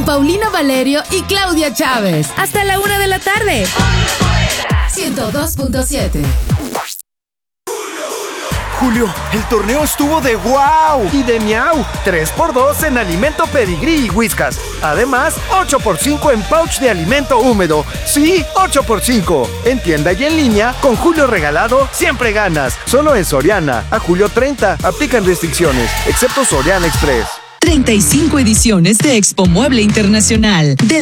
Paulina Valerio y Claudia Chávez. Hasta la 1 de la tarde. 102.7. Julio, el torneo estuvo de wow y de miau. 3x2 en alimento Pedigrí y Whiskas. Además, 8x5 en pouch de alimento húmedo. Sí, 8x5. En tienda y en línea, con Julio regalado, siempre ganas. Solo en Soriana. A julio 30. Aplican restricciones, excepto Soriana Express. 35 ediciones de Expo Mueble Internacional.